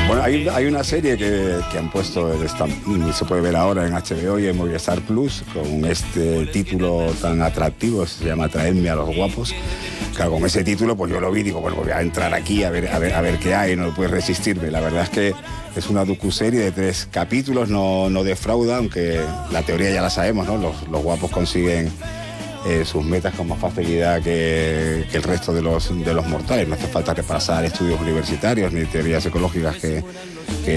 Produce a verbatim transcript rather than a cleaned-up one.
Bueno, hay, hay una serie que, que han puesto, el Stampin', se puede ver ahora en H B O y en Movistar Plus, con este título tan atractivo, se llama Traedme a los guapos. Claro, con ese título pues yo lo vi y digo, bueno, voy a entrar aquí a ver, a ver, a ver qué hay, no puedo resistirme. La verdad es que es una docuserie de tres capítulos, no, no defrauda, aunque la teoría ya la sabemos, ¿no? Los, los guapos consiguen Eh, sus metas con más facilidad que, que el resto de los, de los mortales. No hace falta repasar estudios universitarios ni teorías ecológicas que, que